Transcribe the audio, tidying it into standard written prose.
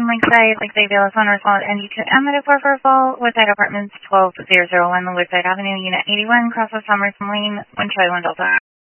Lakeside Vale, Wonderful, and you can Emmet Fall, Woodside Apartments, 12001 Woodside Avenue, Unit 81, Cross of Summers Lane, 1 Charlie 1 Delta.